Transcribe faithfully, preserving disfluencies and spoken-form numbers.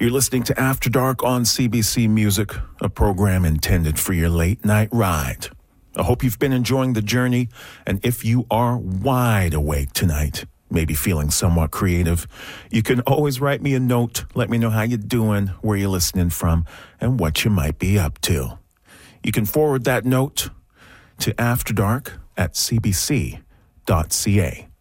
You're listening to After Dark on C B C Music, a program intended for your late night ride. I hope you've been enjoying the journey, and if you are wide awake tonight, maybe feeling somewhat creative, you can always write me a note. Let me know how you're doing, where you're listening from, and what you might be up to. You can forward that note to afterdark at c b c dot c a.